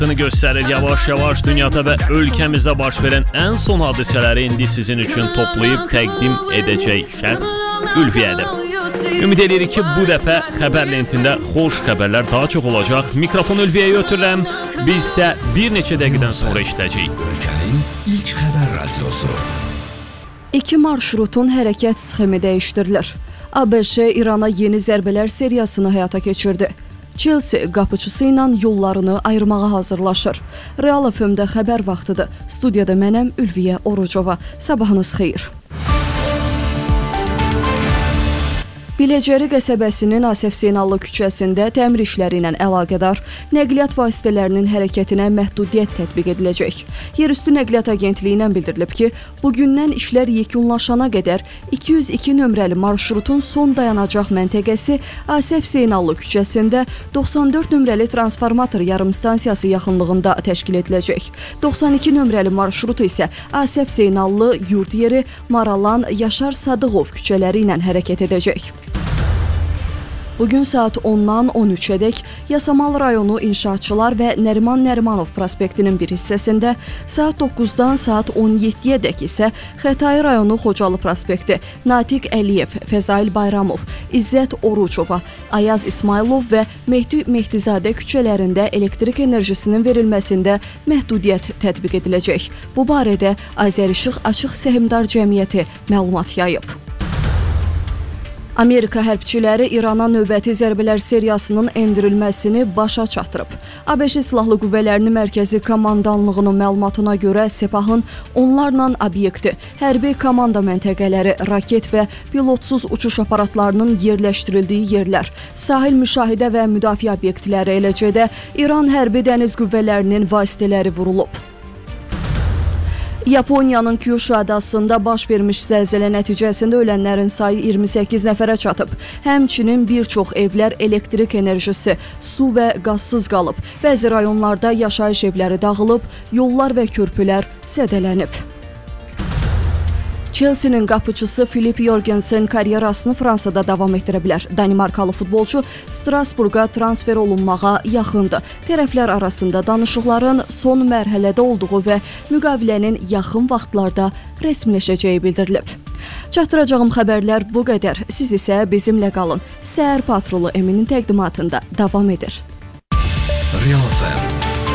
göstərir yavaş-yavaş dünyada və ölkəmizdə baş verən ən son hadisələri indi sizin üçün toplayıb təqdim edəcək şəxs Ülviyyədir. Ümid edirik ki, bu dəfə xəbər lentində xoş xəbərlər daha çox olacaq. Mikrofon Ülviyyəyə ötürürəm. Biz isə bir neçə dəqiqədən sonra işləyəcəyik. Ölkənin ilk xəbər radiosu. 2 marşrutun hərəkət sxemi dəyişdirilir. ABŞ İrana yeni zərbələr seriyasını həyata keçirdi. Chelsea qapıçısı ilə yollarını ayırmağa hazırlaşır. Real FM-də xəbər vaxtıdır. Studiyada mənəm Ülviyyə Orucova. Sabahınız xeyir. Biləcəri qəsəbəsinin Asəf Zeynallı küçəsində təmir işləri ilə əlaqədar nəqliyyat vasitələrinin hərəkətinə məhdudiyyət tətbiq ediləcək. Yerüstü Nəqliyyat Agentliyindən bildirilib ki, bugündən işlər yekunlaşana qədər 202 nömrəli marşrutun son dayanacaq məntəqəsi Asəf Zeynallı küçəsində 94 nömrəli transformator yarımstansiyası yaxınlığında təşkil ediləcək. 92 nömrəli marşrut isə Asəf Zeynallı, Yurdyeri, Maralan, Yaşar Sadıqov küçələri ilə hərəkət edəcək. Bugün saat 10-dan 13-ədək Yasamal rayonu İnşaatçılar və Nəriman Nərimanov prospektinin bir hissəsində, saat 9-dan saat 17-ədək isə Xətai rayonu Xocalı prospekti, Natiq Əliyev, Fəzail Bayramov, İzzət Orucova, Ayaz İsmailov və Mehdi Mehdizadə küçələrində elektrik enerjisinin verilməsində məhdudiyyət tətbiq ediləcək. Bu barədə Azərişıq Açıq Səhmdar Cəmiyyəti məlumat yayıb. Amerika hərbçiləri İrana növbəti zərbələr seriyasının endirilməsini başa çatdırıb. ABŞ Silahlı Qüvvələrinin Mərkəzi Komandanlığının məlumatına görə Sepahın onlarla obyekti, hərbi komanda məntəqələri, raket və pilotsuz uçuş aparatlarının yerləşdirildiyi yerlər, sahil müşahidə və müdafiə obyektləri, eləcə də İran hərbi dəniz qüvvələrinin vasitələri vurulub. Yaponiyanın Kyushu adasında baş vermiş zəlzələ nəticəsində ölənlərin sayı 28 nəfərə çatıb. Həmçinin bir çox evlər elektrik enerjisi, su və qazsız qalıb. Bəzi rayonlarda yaşayış evləri dağılıb, yollar və körpülər zədələnib. Chelsea-nin qapıçısı Filip Jorgensen karyerasını Fransada davam etdirə bilər. Danimarkalı futbolçu Strasburqa transfer olunmağa yaxındır. Tərəflər arasında danışıqların son mərhələdə olduğu və müqavilənin yaxın vaxtlarda rəsmiləşəcəyi bildirilib. Çatdıracağım xəbərlər bu qədər. Siz isə bizimlə qalın. Səhər patrulu Eminin təqdimatında davam edir. Real FM